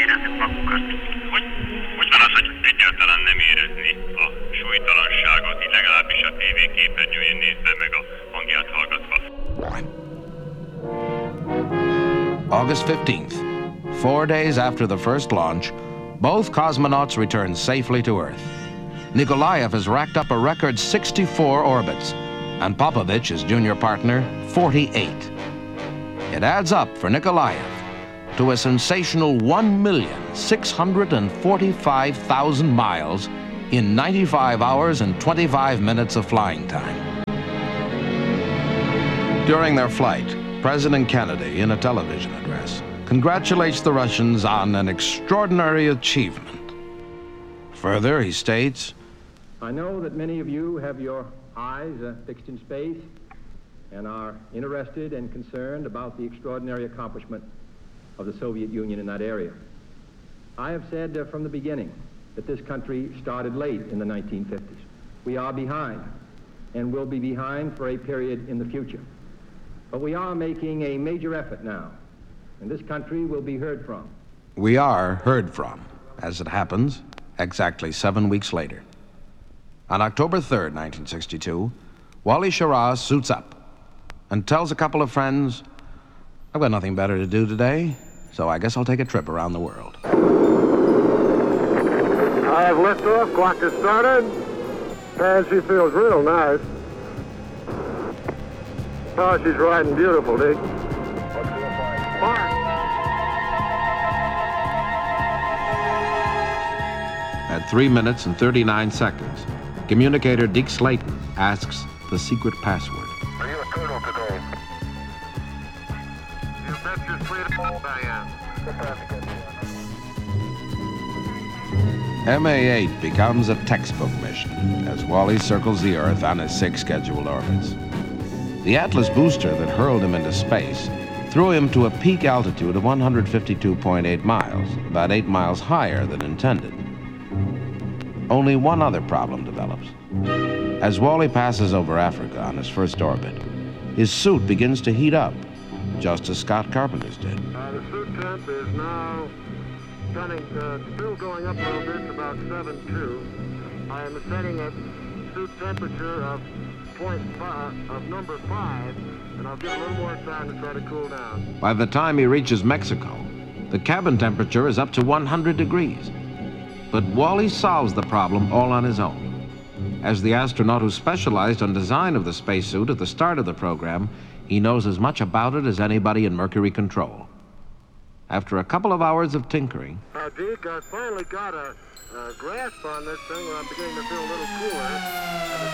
érezzük magunkat. Hogy van az, hogy egyáltalán nem érezni a súlytalanságot, így legalábbis a tévéképernyőjén nézve meg a hangját hallgatva? August 15th, 4 days after the first launch, both cosmonauts returned safely to Earth. Nikolaev has racked up a record 64 orbits, and Popovich, his junior partner, 48. It adds up for Nikolaev to a sensational 1,645,000 miles in 95 hours and 25 minutes of flying time. During their flight, President Kennedy, in a television address, congratulates the Russians on an extraordinary achievement. Further, he states, I know that many of you have your eyes fixed in space and are interested and concerned about the extraordinary accomplishment of the Soviet Union in that area. I have said from the beginning that this country started late in the 1950s. We are behind and will be behind for a period in the future. But we are making a major effort now, and this country will be heard from. We are heard from, as it happens, exactly 7 weeks later. On October 3rd, 1962, Wally Schirra suits up and tells a couple of friends, I've got nothing better to do today, so I guess I'll take a trip around the world. I have liftoff, clock has started, and she feels real nice. Oh, she's riding beautiful, Dick. At 3 minutes and 39 seconds, communicator Dick Slayton asks the secret password. Are you a turtle today? You bet your sweet I am. MA-8 becomes a textbook mission as Wally circles the Earth on his 6 scheduled orbits. The Atlas booster that hurled him into space threw him to a peak altitude of 152.8 miles, about 8 miles higher than intended. Only one other problem develops. As Wally passes over Africa on his first orbit, his suit begins to heat up, just as Scott Carpenter's did. The suit temp is now still going up a little bit to about 7.2. I am setting a suit temperature of number 5, and I'll get a little more time to try to cool down. By the time he reaches Mexico, the cabin temperature is up to 100 degrees. But Wally solves the problem all on his own. As the astronaut who specialized on design of the spacesuit at the start of the program, he knows as much about it as anybody in Mercury Control. After a couple of hours of tinkering... Dick, I finally got a grasp on this thing, and I'm beginning to feel a little cooler.